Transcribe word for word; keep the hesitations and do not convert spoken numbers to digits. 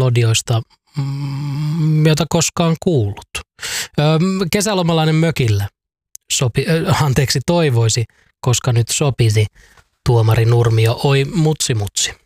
melodioista, mm, jota koskaan kuullut. Ö, kesälomalainen mökillä sopi, ö, anteeksi toivoisi, koska nyt sopisi Tuomari Nurmio, oi mutsi mutsi.